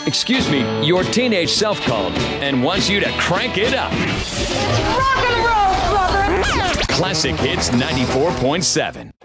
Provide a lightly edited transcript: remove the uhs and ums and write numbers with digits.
excuse me, your teenage self called and wants you to crank it up. Rock and roll, brother! Classic Hits 94.7.